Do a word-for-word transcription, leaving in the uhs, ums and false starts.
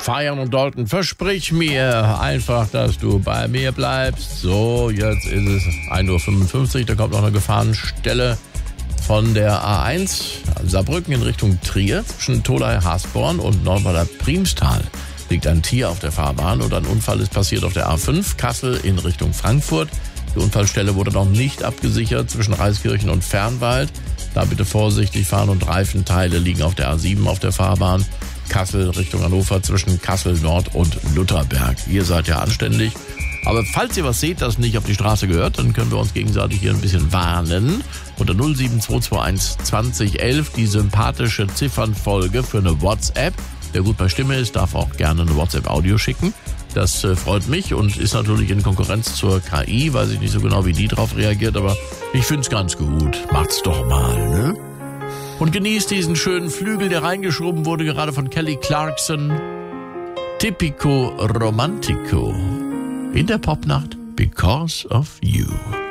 feiern und Dalton, versprich mir einfach, dass du bei mir bleibst. So, jetzt ist es ein Uhr fünfundfünfzig, da kommt noch eine Gefahrenstelle von der A eins, Saarbrücken in Richtung Trier, zwischen Tholey-Hasborn und Neuweiler-Priemstal. Liegt ein Tier auf der Fahrbahn und ein Unfall ist passiert auf der A fünf, Kassel in Richtung Frankfurt. Die Unfallstelle wurde noch nicht abgesichert zwischen Reiskirchen und Fernwald. Da bitte vorsichtig fahren und Reifenteile liegen auf der A sieben auf der Fahrbahn. Kassel Richtung Hannover zwischen Kassel Nord und Lutherberg. Ihr seid ja anständig. Aber falls ihr was seht, das nicht auf die Straße gehört, dann können wir uns gegenseitig hier ein bisschen warnen. Unter null sieben zwei zwei eins zwanzig elf die sympathische Ziffernfolge für eine WhatsApp. Wer gut bei Stimme ist, darf auch gerne eine WhatsApp-Audio schicken. Das äh, freut mich und ist natürlich in Konkurrenz zur K I. Weiß ich nicht so genau, wie die drauf reagiert, aber ich find's ganz gut. Macht's doch mal, ne? Und genießt diesen schönen Flügel, der reingeschoben wurde, gerade von Kelly Clarkson. Tipico Romantico. In der Popnacht, Because of You.